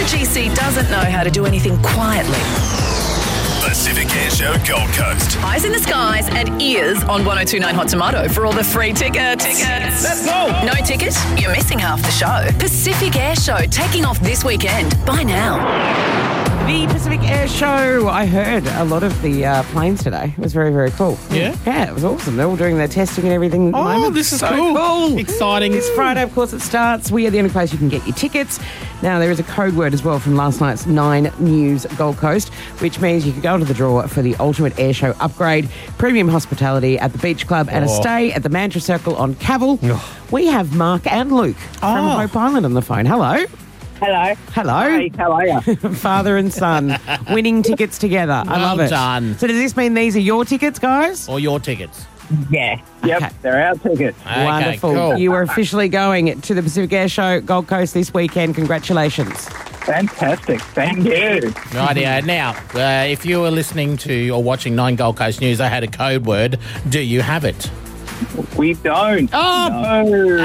MGC doesn't know how to do anything quietly. Pacific Air Show Gold Coast. Eyes in the skies and ears on 102.9 Hot Tomato for all the free tickets. Let's go. No ticket? You're missing half the show. Pacific Air Show taking off this weekend. Buy now. The Pacific Air Show. I heard a lot of the planes today. It was very, very cool. Yeah? Yeah, it was awesome. They're all doing their testing and everything at the moment. This is so cool. Exciting. This Friday, of course, it starts. We are the only place you can get your tickets. Now, there is a code word as well from last night's 9 News Gold Coast, which means you could go into the draw for the Ultimate Air Show upgrade, premium hospitality at the Beach Club, and a stay at the Mantra Circle on Cavill. We have Mark and Luke from Hope Island on the phone. Hello. Hello. Hello. Hey, how are you? Father and son winning tickets together. I love it. done. So does this mean these are your tickets, guys? Or your tickets. Yeah. Yep, Okay. they're our tickets. Okay, Wonderful. cool. You are officially going to the Pacific Air Show Gold Coast this weekend. Congratulations. Fantastic. Thank you. Rightio. Now, if you were listening to or watching 9 Gold Coast News, they had a code word. Do you have it? We don't. Oh.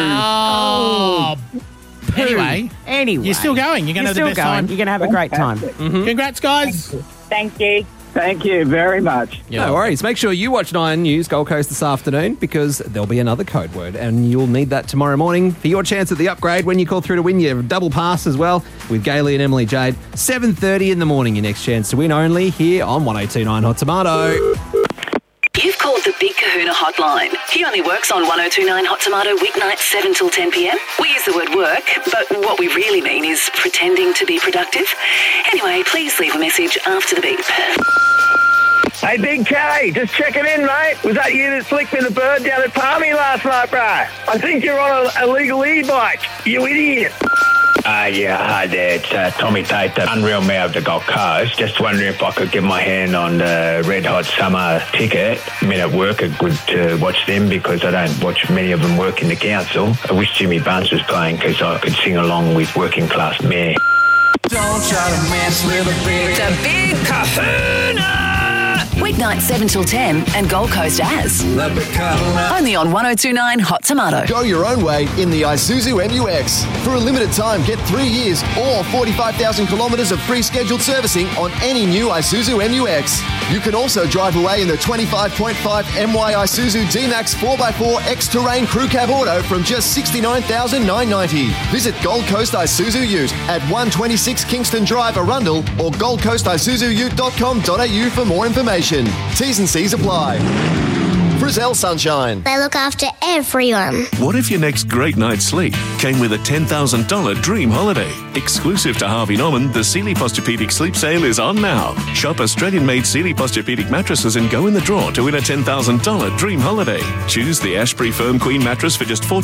No. Anyway, You're still going. You're going to have the best time. You're going to have a great time. Congrats, guys. Thank you. Thank you very much. No worries. Make sure you watch 9 News Gold Coast this afternoon because there'll be another code word and you'll need that tomorrow morning for your chance at the upgrade when you call through to win your double pass as well with Gailey and Emily Jade. 7:30 in the morning, your next chance to win only here on 102.9 Hot Tomato. You've called the Big Kahuna hotline. He only works on 102.9 Hot Tomato weeknights 7 till 10 p.m. We use the word work, but what we really mean is pretending to be productive. Anyway, please leave a message after the beep. Hey, Big K, just checking in, mate. Was that you that slicked me the bird down at Palmy last night, bro? I think you're on a illegal e-bike. You idiot. Yeah, hi there. It's Tommy Tate, the Unreal Mayor of the Gold Coast. Just wondering if I could get my hand on the Red Hot Summer ticket. I'm at work, it's good to watch them because I don't watch many of them work in the council. I wish Jimmy Barnes was playing because I could sing along with Working Class Mayor. Don't try to mess with a big... The Big Kahuna! Weeknights 7 till 10 and Gold Coast as. Only on 102.9 Hot Tomato. Go your own way in the Isuzu MU-X. For a limited time, get 3 years or 45,000 kilometres of free scheduled servicing on any new Isuzu MU-X. You can also drive away in the 25.5 MY Isuzu D-Max 4x4 X-Terrain Crew Cab Auto from just $69,990. Visit Gold Coast Isuzu Ute at 126 Kingston Drive, Arundel, or goldcoastisuzuute.com.au for more information. T's and C's apply. Frizzell Sunshine. They look after everyone. What if your next great night's sleep came with a $10,000 dream holiday? Exclusive to Harvey Norman, the Sealy Posturepedic Sleep Sale is on now. Shop Australian-made Sealy Posturepedic mattresses and go in the draw to win a $10,000 dream holiday. Choose the Ashbury Firm Queen mattress for just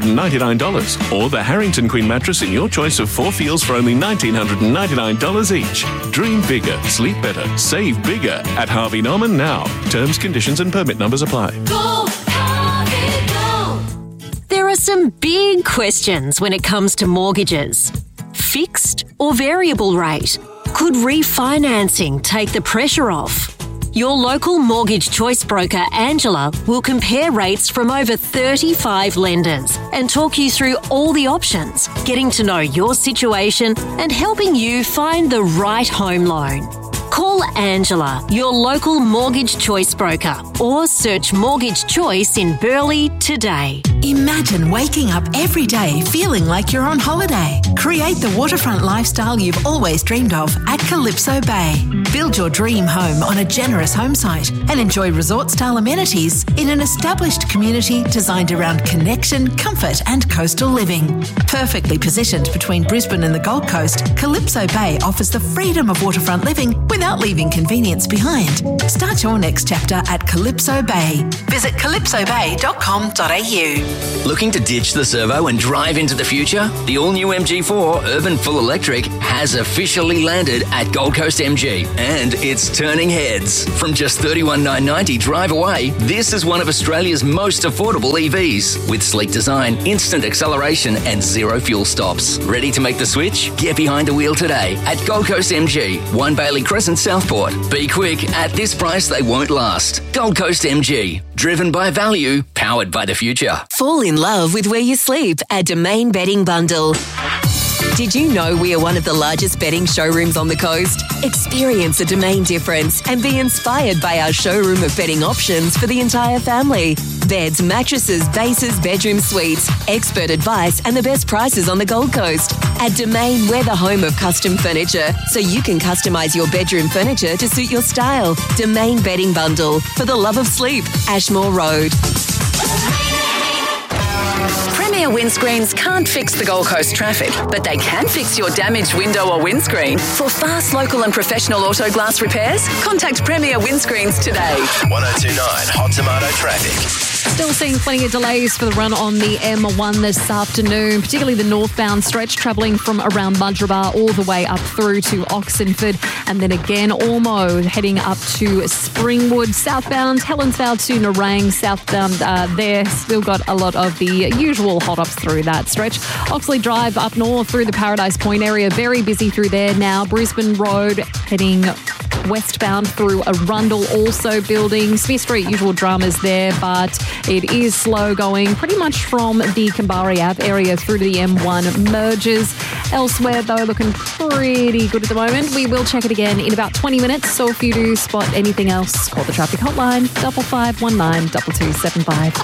$1,499 or the Harrington Queen mattress in your choice of 4 feels for only $1,999 each. Dream bigger, sleep better, save bigger at Harvey Norman now. Terms, conditions and permit numbers apply. Go, Harvey, go. There are some big questions when it comes to mortgages. Fixed or variable rate? Could refinancing take the pressure off? Your local mortgage choice broker, Angela, will compare rates from over 35 lenders and talk you through all the options, getting to know your situation and helping you find the right home loan. Call Angela, your local mortgage choice broker, or search Mortgage Choice in Burleigh today. Imagine waking up every day feeling like you're on holiday. Create the waterfront lifestyle you've always dreamed of at Calypso Bay. Build your dream home on a generous home site and enjoy resort-style amenities in an established community designed around connection, comfort and coastal living. Perfectly positioned between Brisbane and the Gold Coast, Calypso Bay offers the freedom of waterfront living without leaving convenience behind. Start your next chapter at Calypso Bay. Visit calypsobay.com.au. Looking to ditch the servo and drive into the future? The all-new MG4 Urban Full Electric has officially landed at Gold Coast MG and it's turning heads. From just $31,990 drive away, this is one of Australia's most affordable EVs with sleek design, instant acceleration and zero fuel stops. Ready to make the switch? Get behind the wheel today at Gold Coast MG, 1 Bailey Crescent, Southport. Be quick, at this price they won't last. Gold Coast MG, driven by value, powered by the future. Fall in love with where you sleep at Domain Bedding Bundle. Did you know we are one of the largest bedding showrooms on the coast? Experience a Domain difference and be inspired by our showroom of bedding options for the entire family. Beds, mattresses, bases, bedroom suites, expert advice and the best prices on the Gold Coast. At Domain, we're the home of custom furniture, so you can customise your bedroom furniture to suit your style. Domain Bedding Bundle, for the love of sleep. Ashmore Road. Premier Windscreens can't fix the Gold Coast traffic, but they can fix your damaged window or windscreen. For fast, local and professional auto glass repairs, contact Premier Windscreens today. 1029 Hot Tomato Traffic. Still seeing plenty of delays for the run on the M1 this afternoon, particularly the northbound stretch travelling from around Mudgeeraba all the way up through to Oxenford, and then again Ormo heading up to Springwood. Southbound Helensvale to Nerang, southbound there still got a lot of the usual hot-ups through that stretch. Oxley Drive up north through the Paradise Point area, very busy through there now. Brisbane Road heading westbound through Arundel also building. Smith Street, usual dramas there, but it is slow going pretty much from the Kambari Ave area through to the M1 merges. Elsewhere, though, looking pretty good at the moment. We will check it again in about 20 minutes, so if you do spot anything else, call the traffic hotline 5519 2275.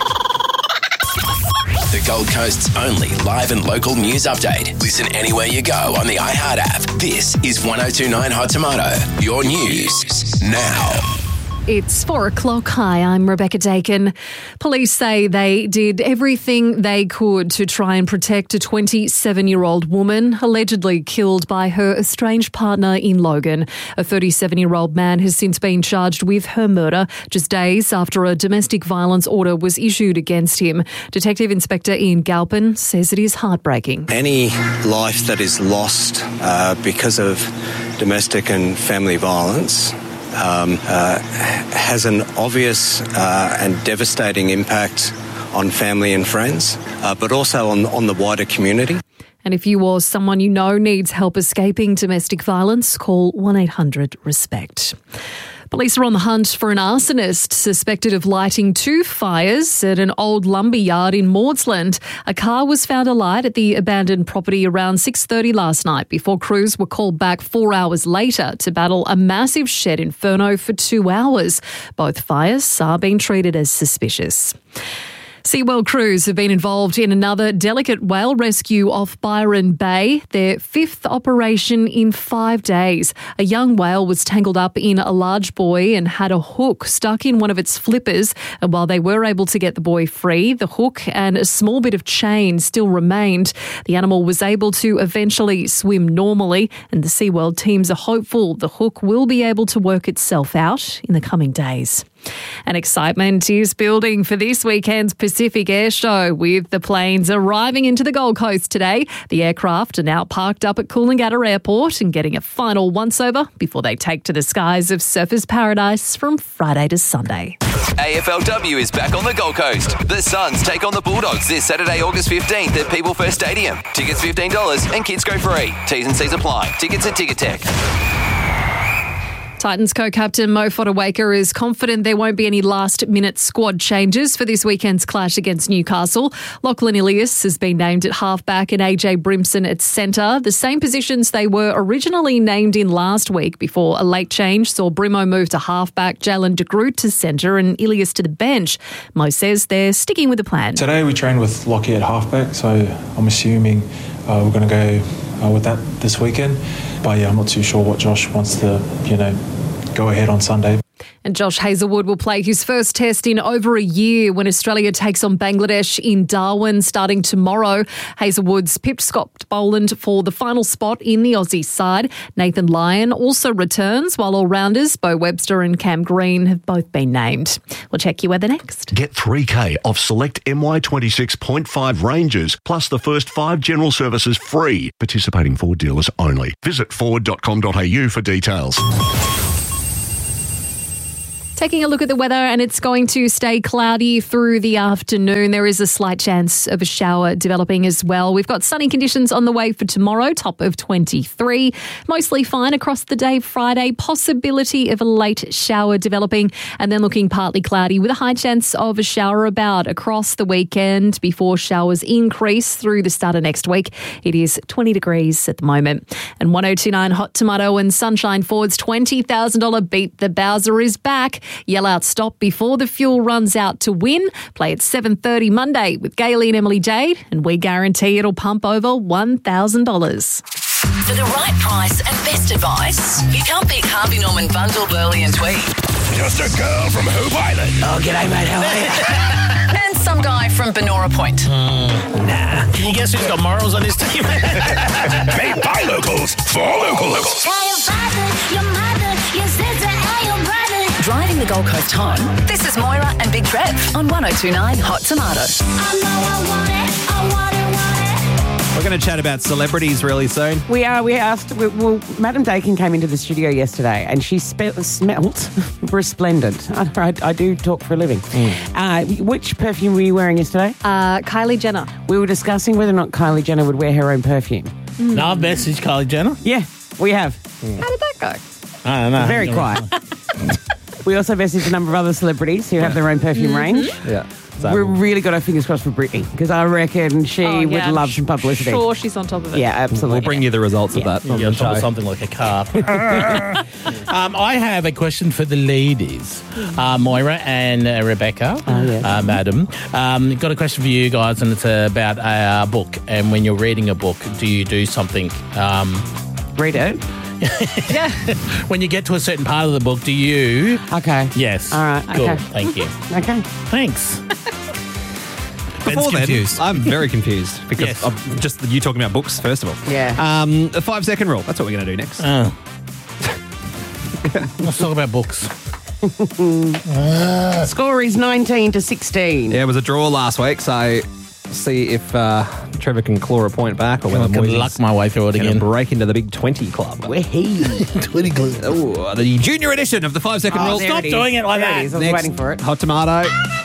The Gold Coast's only live and local news update. Listen anywhere you go on the iHeart app. This is 1029 Hot Tomato. Your news now. It's 4 o'clock. Hi, I'm Rebecca Dakin. Police say they did everything they could to try and protect a 27-year-old woman allegedly killed by her estranged partner in Logan. A 37-year-old man has since been charged with her murder just days after a domestic violence order was issued against him. Detective Inspector Ian Galpin says it is heartbreaking. Any life that is lost because of domestic and family violence has an obvious and devastating impact on family and friends, but also on the wider community. And if you or someone you know needs help escaping domestic violence, call 1-800-RESPECT. Police are on the hunt for an arsonist suspected of lighting 2 fires at an old lumber yard in Maudsley. A car was found alight at the abandoned property around 6:30 last night before crews were called back 4 hours later to battle a massive shed inferno for 2 hours. Both fires are being treated as suspicious. SeaWorld crews have been involved in another delicate whale rescue off Byron Bay, their 5th operation in 5 days. A young whale was tangled up in a large buoy and had a hook stuck in one of its flippers. And while they were able to get the buoy free, the hook and a small bit of chain still remained. The animal was able to eventually swim normally, and the SeaWorld teams are hopeful the hook will be able to work itself out in the coming days. And excitement is building for this weekend's Pacific Air Show, with the planes arriving into the Gold Coast today. The aircraft are now parked up at Coolangatta Airport and getting a final once-over before they take to the skies of Surfers Paradise from Friday to Sunday. AFLW is back on the Gold Coast. The Suns take on the Bulldogs this Saturday, August 15th at People First Stadium. Tickets $15 and kids go free. T's and C's apply. Tickets at Ticketek. Titans co-captain Mo Fotuaika is confident there won't be any last-minute squad changes for this weekend's clash against Newcastle. Lachlan Ilias has been named at halfback and AJ Brimson at centre, the same positions they were originally named in last week before a late change saw Brimo move to halfback, Jalen de Groot to centre and Ilias to the bench. Mo says they're sticking with the plan. Today we trained with Lockie at halfback, so I'm assuming we're going to go with that this weekend. But yeah, I'm not too sure what Josh wants to, go ahead on Sunday. And Josh Hazlewood will play his first test in over a year when Australia takes on Bangladesh in Darwin starting tomorrow. Hazlewood's pipped Scott Boland for the final spot in the Aussie side. Nathan Lyon also returns, while all-rounders Bo Webster and Cam Green have both been named. We'll check your weather next. Get $3,000 off select MY26.5 ranges, plus the first 5 general services free. Participating Ford dealers only. Visit Ford.com.au for details. Taking a look at the weather, and it's going to stay cloudy through the afternoon. There is a slight chance of a shower developing as well. We've got sunny conditions on the way for tomorrow, top of 23. Mostly fine across the day Friday. Possibility of a late shower developing, and then looking partly cloudy with a high chance of a shower about across the weekend before showers increase through the start of next week. It is 20 degrees at the moment. And 1029 Hot Tomato and Sunshine Ford's $20,000 Beat the Bowser is back. Yell out stop before the fuel runs out to win. Play at 7:30 Monday with Gailey and Emily Jade, and we guarantee it'll pump over $1,000. For the right price and best advice, you can't beat Harvey Norman Bundle, Burley and Tweed. Just a girl from Hope Island. Oh, g'day, mate. How are you? And some guy from Benora Point. Nah. Can you guess who's got morals on his team? Made by locals for locals. Tell your father, your mother, your sister, and your brother. Driving the Gold Coast home, this is Moira and Big Trev on 1029 Hot Tomato. I know I want it, I want it, want it. We're going to chat about celebrities really soon. We are. We asked. Well, Madam Dakin came into the studio yesterday, and she smelt resplendent. I do talk for a living. Which perfume were you wearing yesterday? Kylie Jenner. We were discussing whether or not Kylie Jenner would wear her own perfume. No, I've messaged Kylie Jenner. Yeah, we have. How did that go? I don't know. Very quiet. We also messaged a number of other celebrities who have their own perfume range. Yeah. We've really got our fingers crossed for Britney, because I reckon she would love some publicity. Sure, she's on top of it. Yeah, absolutely. We'll bring you the results of that. On You're the on top of show. something like a car. I have a question for the ladies, Moira and Rebecca, madam. Got a question for you guys, and it's about a book. And when you're reading a book, do you do something? Read it. Yeah. When you get to a certain part of the book, do you? Okay. Yes. All right. Cool. Okay. Thank you. Okay. Thanks. Before then, confused. I'm very confused because Yes. of just you talking about books, first of all. Yeah. The 5-second rule. That's what we're going to do next. Let's talk about books. Score is 19-16. Yeah, it was a draw last week, so see if Trevor can claw a point back or whether I can Moises luck my way through it can again. break into the big 20 club. 20 club. Oh, the junior edition of the 5-second rule. there Stop it is. doing it like There that. it is. I was Next, waiting for it. Hot Tomato.